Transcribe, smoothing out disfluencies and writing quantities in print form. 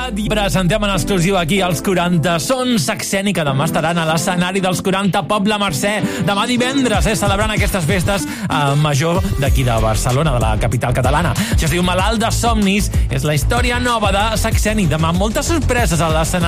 Montserrat i presentem en exclusiva aquí els 40 Són Saxeni, que demà estaran a l'escenari dels 40 Poble Mercè. Demà divendres, celebrant aquestes festes major d'aquí de Barcelona, de la capital catalana. Això es diu Malalt de somnis, és la història nova de Saxeni. Demà moltes sorpreses a l'escenari.